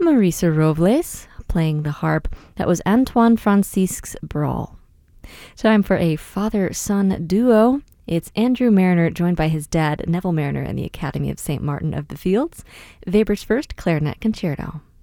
Marisa Robles playing the harp. That was Antoine Francisque's Brawl. Time for a father-son duo. It's Andrew Marriner joined by his dad, Neville Marriner, in the Academy of St. Martin of the Fields. Weber's First Clarinet Concerto.